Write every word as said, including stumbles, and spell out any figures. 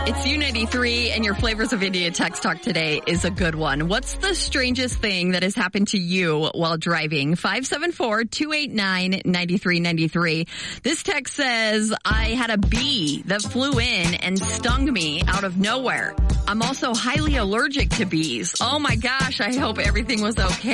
It's U ninety-three, and your Flavors of India text talk today is a good one. What's the strangest thing that has happened to you while driving? five seven four, two eight nine, nine three nine three. This text says, I had a bee that flew in and stung me out of nowhere. I'm also highly allergic to bees. Oh my gosh, I hope everything was okay.